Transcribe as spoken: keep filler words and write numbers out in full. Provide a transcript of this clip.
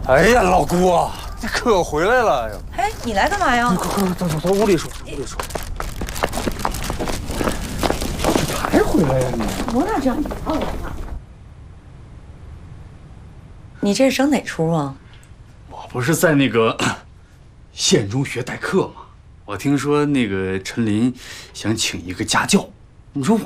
哎呀，老姑啊，你可回来了呀！ 哎，你来干嘛呀？ 快快快，到到到屋里说，屋里说。还回来呀你？ 我哪知道你要来呢？你这是升哪出啊？ 我不是在那个县中学代课吗？我听说那个陈林想请一个家教，你说我